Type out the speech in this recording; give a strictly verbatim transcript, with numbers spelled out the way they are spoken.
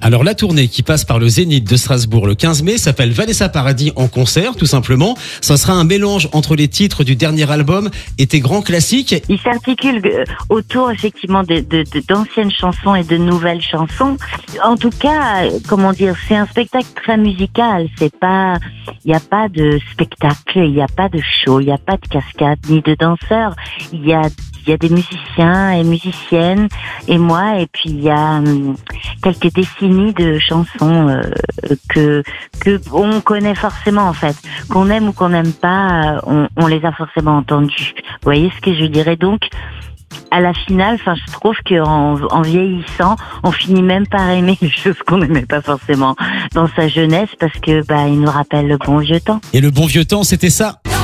Alors la tournée qui passe par le Zénith de Strasbourg le quinze mai s'appelle Vanessa Paradis en concert, tout simplement. Ça sera un mélange entre les titres du dernier album et tes grands classiques. Il s'articule autour effectivement de, de, de, d'anciennes chansons et de nouvelles chansons. En tout cas, comment dire, c'est un spectacle très musical. C'est pas, il n'y a pas de spectacle, il n'y a pas de show, il n'y a pas de cascade ni de danseurs. Il y a Il y a des musiciens et musiciennes et moi, et puis il y a hum, quelques décennies de chansons euh, que que on connaît forcément en fait, qu'on aime ou qu'on n'aime pas, on, on les a forcément entendues. Vous voyez ce que je dirais donc? À la finale, enfin, je trouve qu'en en vieillissant, on finit même par aimer les choses qu'on n'aimait pas forcément dans sa jeunesse parce que bah, il nous rappelle le bon vieux temps. Et le bon vieux temps, c'était ça.